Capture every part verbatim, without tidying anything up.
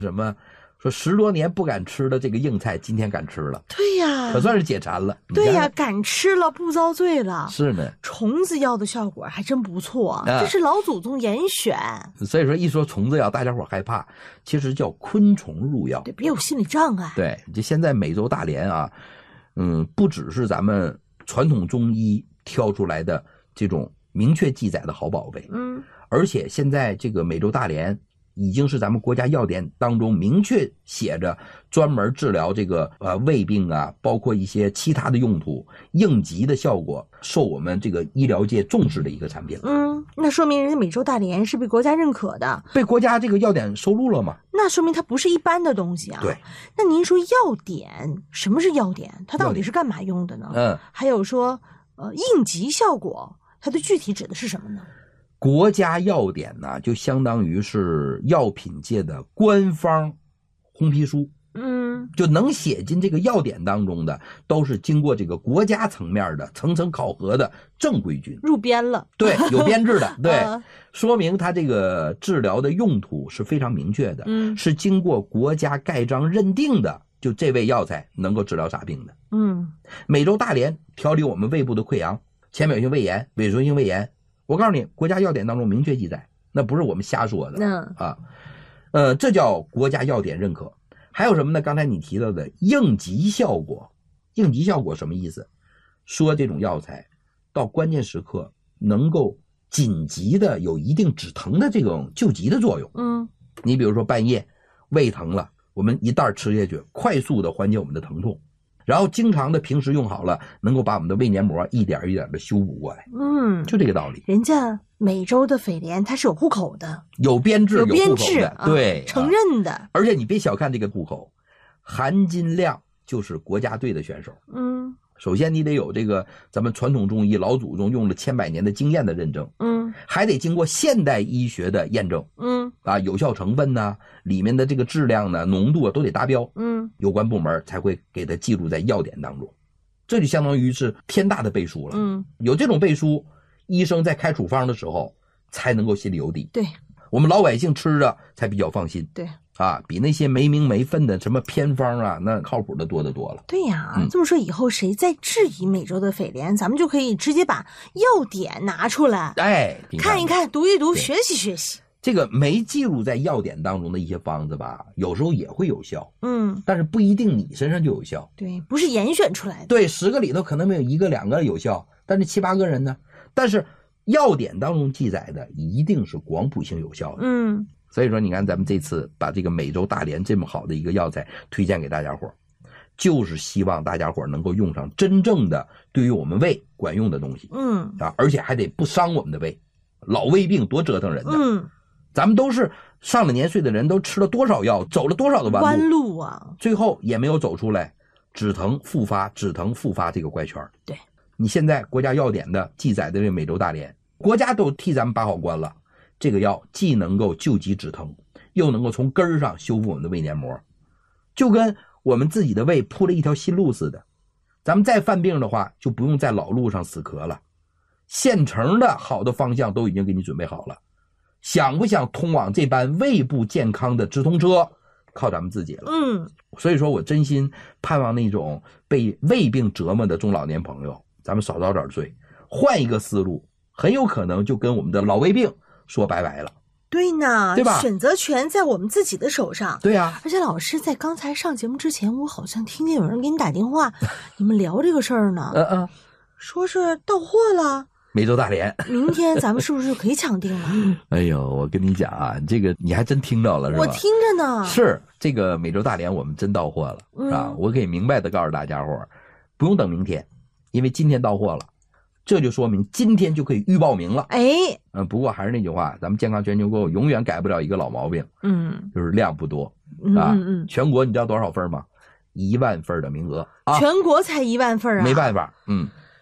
什么说十多年不敢吃的这个硬菜，今天敢吃了。 对呀， 可算是解馋了。 对呀，敢吃了不遭罪了。 是呢， 虫子药的效果还真不错，啊、这是老祖宗严选。 所以说一说虫子药，大家伙害怕，其实叫昆虫入药。 对，别有心理障碍。 对，就现在美洲大莲啊，嗯，不只是咱们传统中医挑出来的这种明确记载的好宝贝， 嗯， 而且现在这个美洲大莲已经是咱们国家药典当中明确写着专门治疗这个呃胃病啊，包括一些其他的用途，应急的效果，受我们这个医疗界重视的一个产品。 嗯，那说明人家美洲大莲是被国家认可的， 被国家这个药典收录了吗？ 那说明它不是一般的东西啊。 对。 那您说药典，什么是药典？它到底是干嘛用的呢？ 嗯。 还有说，呃，应急效果，它的具体指的是什么呢？ 国家药典呢，就相当于是药品界的官方红皮书， 嗯， 就能写进这个药典当中的，都是经过这个国家层面的层层考核的正规军， 入编了， 对，有编制的，对， 啊、 说明它这个治疗的用途是非常明确的， 嗯， 是经过国家盖章认定的，就这味药材能够治疗啥病的， 嗯， 美洲大莲调理我们胃部的溃疡、浅表性胃炎、萎缩性胃炎。我告诉你，国家药典当中明确记载，那不是我们瞎说的、 嗯、 啊，呃，这叫国家药典认可。还有什么呢？刚才你提到的应急效果，应急效果什么意思？说这种药材到关键时刻能够紧急的有一定止疼的这种救急的作用。 嗯， 你比如说半夜胃疼了，我们一袋吃下去，快速的缓解我们的疼痛。然后经常的平时用好了，能够把我们的胃黏膜一点一点的修补过来。 嗯， 就这个道理。 人家美洲的斐莲它是有户口的， 有编制， 有编制的， 啊、 对， 承认的、 啊。而且你别小看这个户口，含金量就是国家队的选手。 嗯， 首先你得有这个咱们传统中医老祖宗用了千百年的经验的认证， 嗯， 还得经过现代医学的验证， 嗯， 啊，有效成分呢，里面的这个质量呢、浓度啊都得达标， 嗯， 有关部门才会给它记录在药典当中。这就相当于是天大的背书了， 嗯， 有这种背书，医生在开处方的时候才能够心里有底， 对， 我们老百姓吃着才比较放心， 对。 啊，比那些没名没分的什么偏方啊，那靠谱的多得多了。 对呀、 嗯， 这么说以后谁再质疑美洲的斐莲，咱们就可以直接把药典拿出来， 哎， 看一看，读一读，学习学习。 这个没记录在药典当中的一些方子吧，有时候也会有效， 嗯， 但是不一定你身上就有效。 对，不是严选出来的。 对，十个里头可能没有一个两个有效，但是七八个人呢，但是药典当中记载的一定是广谱性有效的。 嗯。 所以说你看咱们这次把这个美洲大莲这么好的一个药材推荐给大家伙，就是希望大家伙能够用上真正的对于我们胃管用的东西。 嗯啊，而且还得不伤我们的胃。老胃病多折腾人呢。 嗯， 咱们都是上了年岁的人，都吃了多少药，走了多少的弯路弯路啊， 最后也没有走出来止疼复发止疼复发这个怪圈。 对， 你现在国家药典的记载的这个美洲大莲，国家都替咱们把好关了。这个药既能够救急止疼，又能够从根儿上修复我们的胃黏膜，就跟我们自己的胃铺了一条新路似的。咱们再犯病的话，就不用在老路上死磕了，现成的好的方向都已经给你准备好了。想不想通往这班胃部健康的直通车，靠咱们自己了。 嗯， 所以说我真心盼望那种被胃病折磨的中老年朋友，咱们少遭点罪，换一个思路，很有可能就跟我们的老胃病说拜拜了。 对呢， 对吧？ 选择权在我们自己的手上。 对呀、啊， 而且老师在刚才上节目之前，我好像听见有人给你打电话，你们聊这个事儿呢。 嗯嗯， 说是到货了。 美洲大莲， 明天咱们是不是就可以抢定了？ 哎呦，我跟你讲啊，这个你还真听到了是吧？ 我听着呢。 是这个美洲大莲，我们真到货了， 嗯、 是吧？我可以明白的告诉大家伙，不用等明天，因为今天到货了。这就说明今天就可以预报名了。 哎， 嗯，不过还是那句话，咱们健康全球购永远改不了一个老毛病， 嗯， 就是量不多啊。 嗯嗯， 全国你知道多少份吗？一万份的名额啊， 全国才一万份啊， 没办法，嗯。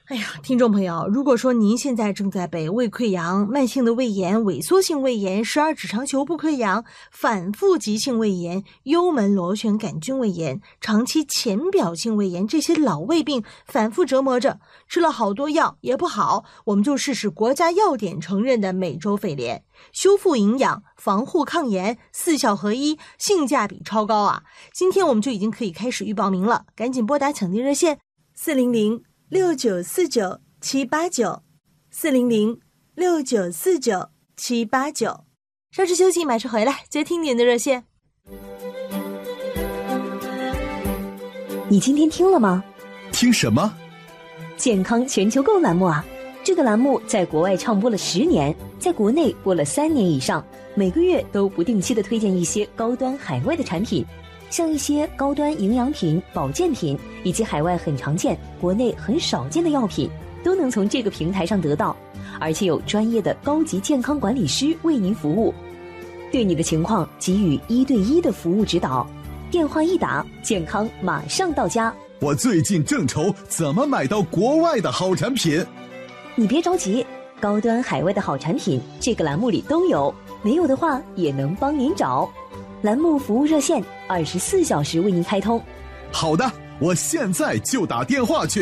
哎呀，听众朋友，如果说您现在正在被胃溃疡、慢性的胃炎、萎缩性胃炎、十二指肠球部溃疡、反复急性胃炎、幽门螺旋杆菌胃炎、长期浅表性胃炎这些老胃病反复折磨着，吃了好多药也不好，我们就试试国家药典承认的美洲肺莲，修复营养、防护抗炎，四效合一，性价比超高啊！今天我们就已经可以开始预报名了，赶紧拨打抢订热线四零零六九四九七八九四零零六九四九七八九。稍事休息，马上回来接听您的热线。 你今天听了吗？ 听什么？ 健康全球购栏目啊！这个栏目在国外唱播了十年，在国内播了三年以上，每个月都不定期的推荐一些高端海外的产品。像一些高端营养品、保健品，以及海外很常见、国内很少见的药品，都能从这个平台上得到，而且有专业的高级健康管理师为您服务，对你的情况给予一对一的服务指导。电话一打，健康马上到家。 我最近正愁怎么买到国外的好产品。 你别着急，高端海外的好产品这个栏目里都有，没有的话也能帮您找。栏目服务热线二十四小时为您开通。 好的，我现在就打电话去。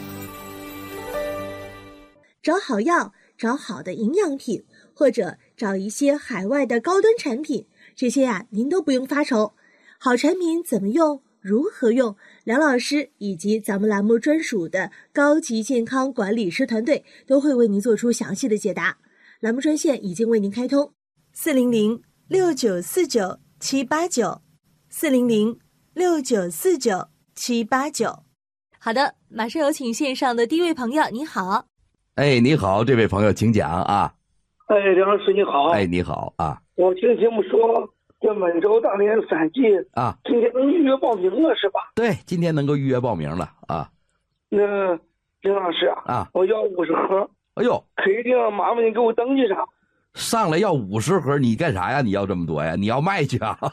找好药，找好的营养品，或者找一些海外的高端产品，这些呀、啊、您都不用发愁。好产品怎么用，如何用，梁老师以及咱们栏目专属的高级健康管理师团队都会为您做出详细的解答。栏目专线已经为您开通四零零六九四九七八九四零零六九四九七八九。好的，马上有请线上的第一位朋友，你好。 哎，你好，这位朋友请讲啊。 哎，梁老师你好。 哎，你好啊。 我听节目说这美洲大连三季啊， 今天能预约报名了是吧？ 对，今天能够预约报名了啊。 那梁老师啊， 啊， 我要五十盒。 哎呦， 可以定，麻烦你给我登记上。 上来要五十盒，你干啥呀？你要这么多呀？你要卖去啊？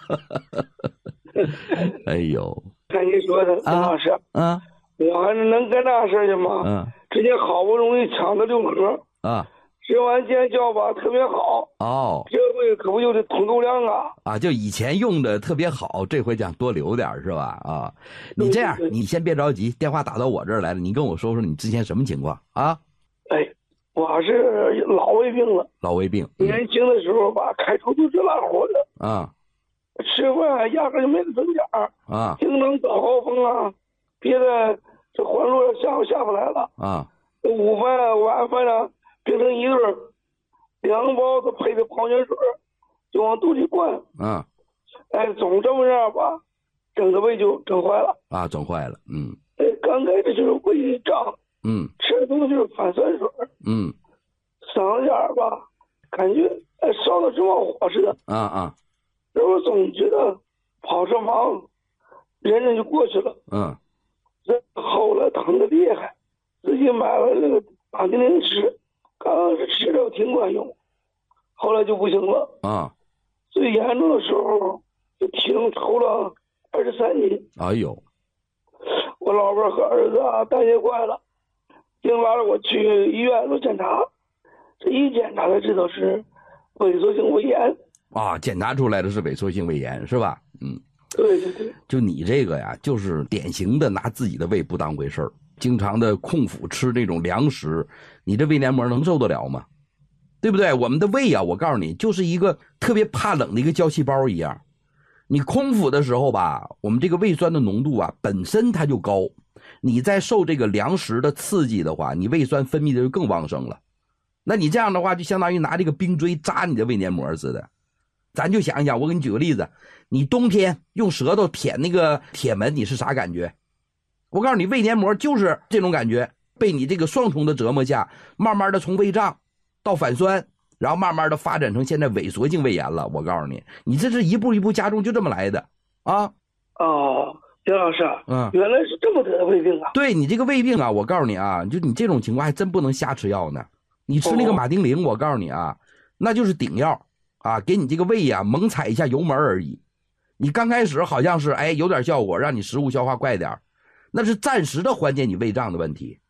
哎呦， 看你说的，梁老师， 啊， 我还是能干那事去吗？ 嗯， 之前好不容易抢到六盒啊， 吃完见效吧，特别好。 哦， 这回可不就是通够量啊？ 啊，就以前用的特别好，这回想多留点是吧？啊，你这样，你先别着急，电话打到我这儿来了，你跟我说说你之前什么情况啊？ 哎，我是老胃病了， 老胃病， 嗯、年轻的时候吧，开出租车拉活的啊。 吃饭压根就没个准点儿啊， 经常早高峰啊，别的这环路下午下不来了啊， 午饭晚饭呢变成一顿，两包子配着矿泉水就往肚里灌， 啊， 哎，总这么样吧，整个胃就整坏了啊，整坏了，嗯， 哎，刚开始就是胃胀， 嗯， 吃的东西就是反酸水， 嗯， 嗓子眼儿吧，感觉哎烧的直冒火似的， 啊啊。 然后总觉得跑车忙，忍忍就过去了。 嗯， 这后来疼的厉害，自己买了那个打钉钉吃，刚开始吃着挺管用，后来就不行了。 啊， 最严重的时候，就体重抽了二十三斤。 哎呦， 我老婆和儿子啊担心坏了，硬拉着我去医院做检查，这一检查才知道是萎缩性胃炎。 啊，检查出来的是萎缩性胃炎是吧？嗯， 对对对， 就你这个呀，就是典型的拿自己的胃不当回事儿，经常的空腹吃这种凉食，你这胃黏膜能受得了吗？对不对？我们的胃啊，我告诉你，就是一个特别怕冷的一个胶细胞一样。你空腹的时候吧，我们这个胃酸的浓度啊，本身它就高，你再受这个凉食的刺激的话，你胃酸分泌的就更旺盛了。那你这样的话，就相当于拿这个冰锥扎你的胃黏膜似的。咱就想一想，我给你举个例子，你冬天用舌头舔那个铁门，你是啥感觉？我告诉你，胃黏膜就是这种感觉，被你这个双重的折磨下，慢慢的从胃胀到反酸，然后慢慢的发展成现在萎缩性胃炎了。我告诉你，你这是一步一步加重，就这么来的啊。 哦，刘老师， 嗯， 原来是这么得的胃病啊。 对，你这个胃病啊，我告诉你啊，就你这种情况还真不能瞎吃药呢。你吃那个马丁啉，我告诉你啊，那就是顶药啊，给你这个胃呀、啊、猛踩一下油门而已。你刚开始好像是哎有点效果，让你食物消化快点，那是暂时的缓解你胃胀的问题。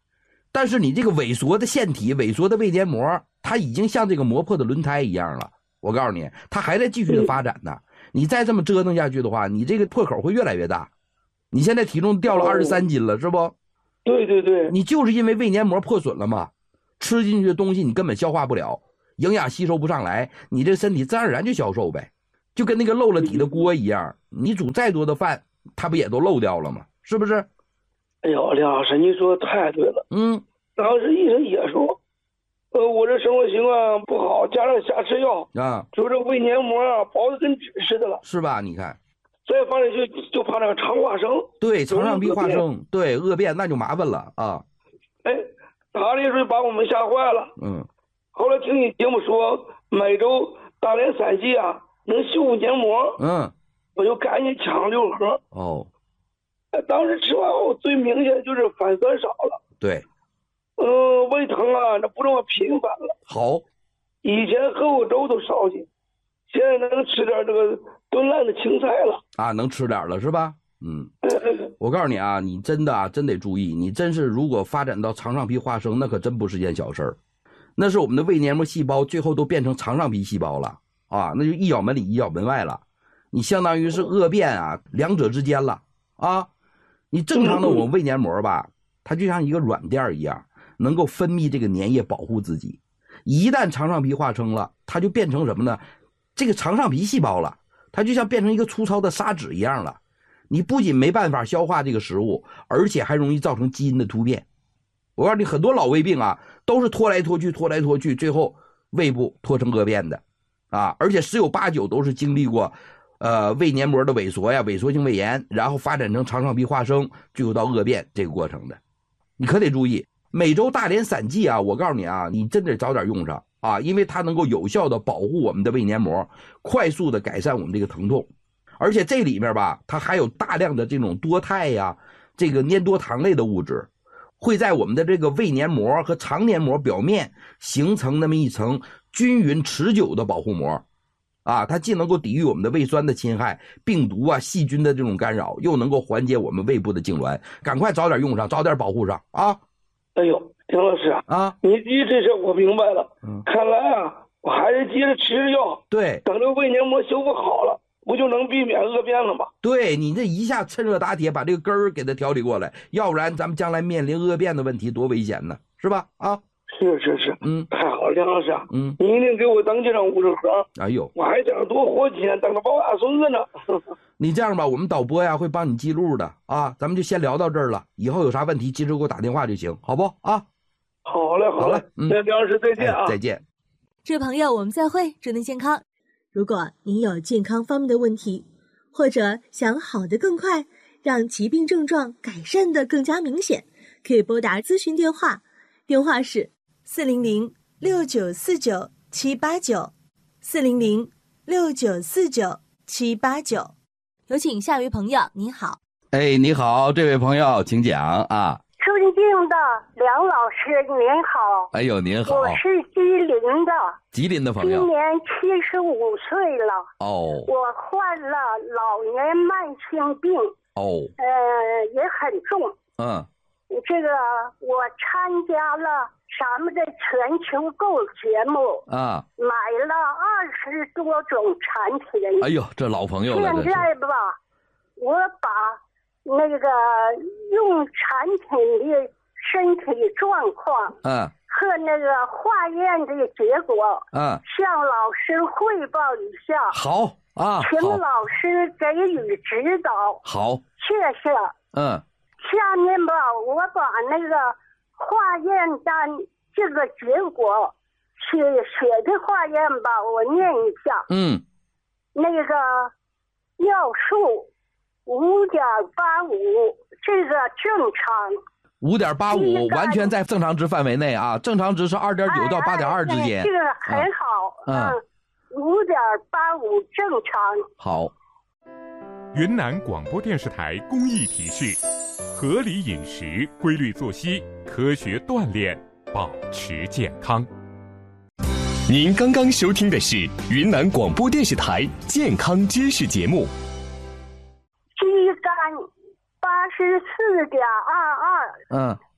但是你这个萎缩的腺体、萎缩的胃黏膜，它已经像这个磨破的轮胎一样了。我告诉你，它还在继续的发展呢。你再这么折腾下去的话，你这个破口会越来越大。你现在体重掉了二十三斤了，是不？ 对对对， 你就是因为胃黏膜破损了嘛，吃进去的东西你根本消化不了，营养吸收不上来，你这身体自然而然就消瘦呗，就跟那个漏了底的锅一样，你煮再多的饭，它不也都漏掉了吗？是不是？ 哎呦，梁老师，你说的太对了。 嗯， 当时医生也说，呃，我这生活习惯不好，加上瞎吃药啊， 就这胃黏膜啊薄的跟纸似的了， 是吧？你看， 再放进去就怕那个肠化生， 对，肠上壁化生，对，恶变那就麻烦了啊。 哎，打的时候把我们吓坏了。 嗯， 后来听你节目说每周大连散剂啊能修复黏膜， 嗯， 我就赶紧抢了六盒。 哦， 当时吃完后最明显就是反酸少了。 对， 嗯、呃，胃疼啊，那不这么频繁了。 好， 以前喝过粥都烧心，现在能吃点这个炖烂的青菜了啊，能吃点了是吧？嗯，我告诉你啊，你真的啊，真得注意，你真是如果发展到肠上皮化生，那可真不是件小事儿。那是我们的胃黏膜细胞最后都变成肠上皮细胞了啊，那就一咬门里一咬门外了。你相当于是恶变啊，两者之间了啊。你正常的我们胃黏膜吧，它就像一个软垫一样，能够分泌这个粘液保护自己。一旦肠上皮化生了，它就变成什么呢？这个肠上皮细胞了，它就像变成一个粗糙的砂纸一样了。你不仅没办法消化这个食物，而且还容易造成基因的突变。我告诉你，很多老胃病啊，都是拖来拖去，拖来拖去，最后胃部拖成恶变的，啊，而且十有八九都是经历过，呃，胃黏膜的萎缩呀，萎缩性胃炎，然后发展成肠上皮化生，最后到恶变这个过程的。你可得注意，每周大连散剂啊，我告诉你啊，你真得早点用上啊，因为它能够有效的保护我们的胃黏膜，快速的改善我们这个疼痛。而且这里面吧，它还有大量的这种多肽呀，这个粘多糖类的物质，会在我们的这个胃黏膜和肠黏膜表面形成那么一层均匀持久的保护膜，啊，它既能够抵御我们的胃酸的侵害、病毒啊、细菌的这种干扰，又能够缓解我们胃部的痉挛。赶快早点用上，早点保护上啊！ 哎呦，丁老师啊， 你你这事我明白了， 嗯， 看来啊，我还是接着吃着药， 对， 等这胃黏膜修复好了，不就能避免恶变了吗？ 对，你这一下趁热打铁，把这个根儿给它调理过来，要不然咱们将来面临恶变的问题多危险呢，是吧？啊， 是是是， 嗯， 太好了，梁老师， 嗯， 你一定给我登记上五十盒。 哎呦， 我还想多活几年，等着抱大孙子呢。 你这样吧，我们导播呀会帮你记录的啊，咱们就先聊到这儿了，以后有啥问题及时给我打电话就行，好不啊？ 好嘞，好嘞， 嗯， 那梁老师再见啊， 哎，再见。 这位朋友，我们再会，祝您健康。如果您有健康方面的问题，或者想好得更快，让疾病症状改善得更加明显，可以拨打咨询电话，电话是四零零六九四九七八九，四零零六九四九七八九。有请下一位朋友，您好。 哎，你好，这位朋友，请讲啊。 尊敬的梁老师，您好。 哎呦，您好。 我是吉林的， 吉林的朋友， 今年七十五岁了。 哦。 我患了老年慢性病。 哦。 呃，也很重。 嗯。 这个我参加了咱们的全球购节目啊， 买了二十多种产品。 哎呦，这老朋友了。 现在吧，我把那个用产品的身体状况， 嗯， 和那个化验的结果， 嗯，向老师汇报一下。 好啊， 请老师给予指导。 好， 谢谢。 嗯， 下面吧，我把那个化验单这个结果写写的化验吧，我念一下。 嗯， 那个尿素五点八五，这个正常。 五点八五完全在正常值范围内啊，正常值是二点九到八点二之间。 哎哎，这个很好。 嗯， 五点八五正常。 好。 云南广播电视台公益提示：合理饮食、规律作息、科学锻炼，保持健康。 您刚刚收听的是云南广播电视台健康知识节目。 肌酐八十四点二二， 嗯，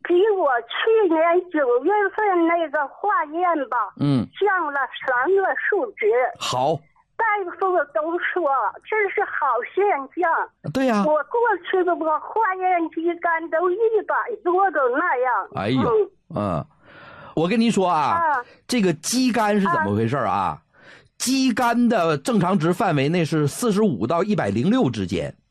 比我去年九月份那个化验吧， 嗯， 降了三个数值。 好， 大夫都说这是好现象。 对呀、啊， 我过去的我化验肌酐都一百多都那样。 哎呦，嗯，嗯我跟您说啊，啊这个肌酐是怎么回事啊？啊肌酐的正常值范围内是四十五到一百零六之间，